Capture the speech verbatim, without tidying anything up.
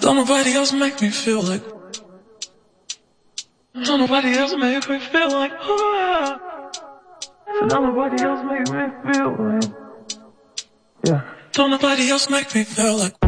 Don't nobody else make me feel like. Don't nobody else make me feel like. Oh, don't nobody else make me feel like. Yeah. Don't nobody else make me feel like.